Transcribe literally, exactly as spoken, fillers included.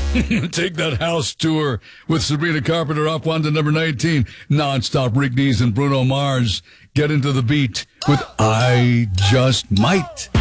Take that house tour with Sabrina Carpenter up one to number nineteen. Non-stop Rick Dees and Bruno Mars. Get into the beat with I Just Might.